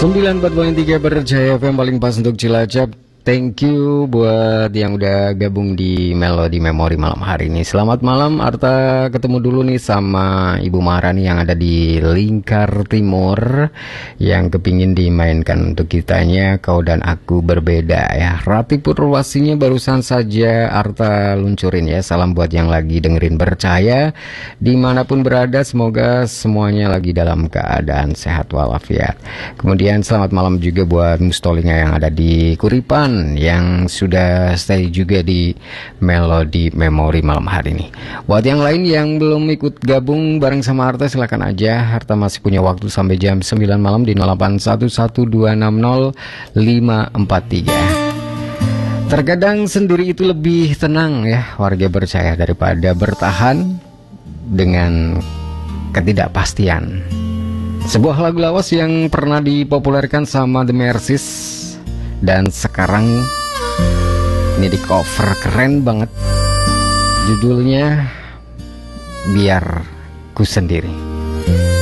94.3 Berjaya FM paling pas untuk Cilacap. Thank you buat yang udah gabung di Melodi Memori malam hari ini. Selamat malam Arta, ketemu dulu nih sama Ibu Maharani yang ada di Lingkar Timur, yang kepingin dimainkan untuk kitanya Kau dan Aku Berbeda ya. Rati Purwasinya barusan saja Arta luncurin ya. Salam buat yang lagi dengerin Bercahaya dimanapun berada, semoga semuanya lagi dalam keadaan sehat walafiat. Kemudian selamat malam juga buat Mustolinga yang ada di Kuripan, yang sudah stay juga di Melodi Memori malam hari ini. Buat yang lain yang belum ikut gabung bareng sama Harta, silakan aja. Harta masih punya waktu sampai jam 9 malam di 0811260543. Terkadang sendiri itu lebih tenang ya warga Bercahaya daripada bertahan dengan ketidakpastian. Sebuah lagu lawas yang pernah dipopulerkan sama The Mercies dan sekarang ini di cover keren banget. Judulnya Biar Ku Sendiri.